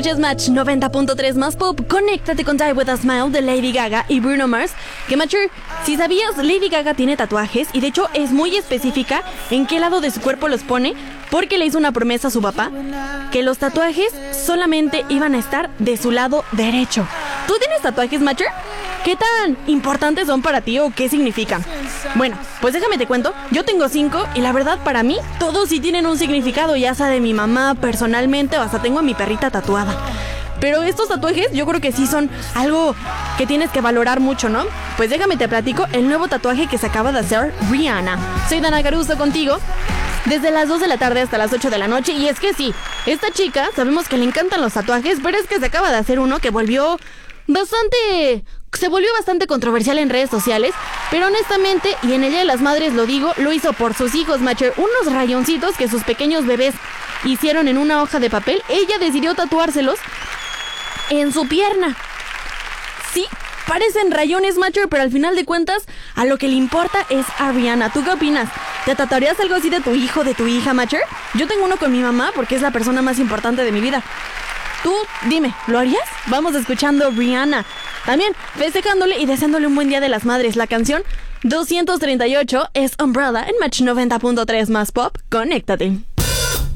Escuchas Match 90.3 más pop. Conéctate con Die With A Smile de Lady Gaga y Bruno Mars. Que Matcher, si sabías, Lady Gaga tiene tatuajes y de hecho es muy específica en qué lado de su cuerpo los pone, porque le hizo una promesa a su papá que los tatuajes solamente iban a estar de su lado derecho. ¿Tú tienes tatuajes, Matcher? ¿Qué tan importantes son para ti o qué significan? Bueno, pues déjame te cuento, yo tengo 5 y la verdad para mí todos sí tienen un significado, ya sea de mi mamá personalmente o hasta tengo a mi perrita tatuada. Pero estos tatuajes yo creo que sí son algo que tienes que valorar mucho, ¿no? Pues déjame te platico el nuevo tatuaje que se acaba de hacer Rihanna. Soy Dana Caruso contigo desde las 2 de la tarde hasta las 8 de la noche. Y es que sí, esta chica sabemos que le encantan los tatuajes, pero es que se acaba de hacer uno que se volvió bastante controversial en redes sociales, pero honestamente, y en el Día de las Madres lo digo, lo hizo por sus hijos, Matcher. Unos rayoncitos que sus pequeños bebés hicieron en una hoja de papel, ella decidió tatuárselos en su pierna. Sí, parecen rayones, Matcher, pero al final de cuentas, a lo que le importa es a Rihanna. ¿Tú qué opinas? ¿Te tatuarías algo así de tu hijo, de tu hija, Matcher? Yo tengo uno con mi mamá porque es la persona más importante de mi vida. Tú, dime, ¿lo harías? Vamos escuchando Rihanna. También festejándole y deseándole un buen Día de las Madres. La canción 238 es Umbrella en Match 90.3 más pop. Conéctate.